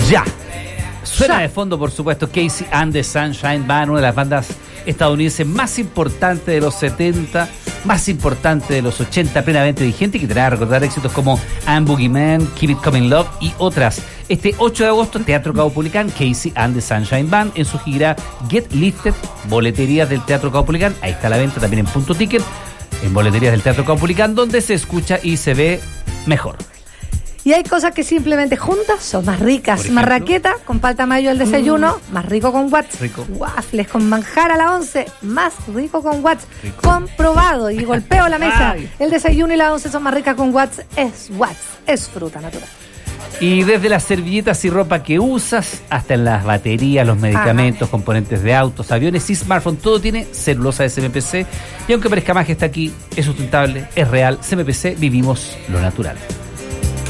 Ya. Suena de fondo, por supuesto, Casey and the Sunshine Band, una de las bandas estadounidenses más importantes de los 70, más importante de los 80, plenamente vigente, y que te hará recordar éxitos como I'm Boogeyman, Keep It Coming Love y otras. Este 8 de agosto, Teatro Caupolicán, Casey and the Sunshine Band en su gira Get Lifted, boleterías del Teatro Caupolicán. Ahí está la venta también en Punto Ticket, en boleterías del Teatro Caupolicán, donde se escucha y se ve mejor. Y hay cosas que simplemente juntas son más ricas. Marraqueta con palta mayo al desayuno, más rico con Watts. Rico. Waffles con manjar a la 11, más rico con Watts. Comprobado, y golpeo la mesa. Ay. El desayuno y la 11 son más ricas con Watts. Es fruta natural. Y desde las servilletas y ropa que usas, hasta en las baterías, los medicamentos, componentes de autos, aviones y smartphones, todo tiene celulosa de CMPC. Y aunque parezca magia, está aquí, es sustentable, es real. CMPC, vivimos lo natural.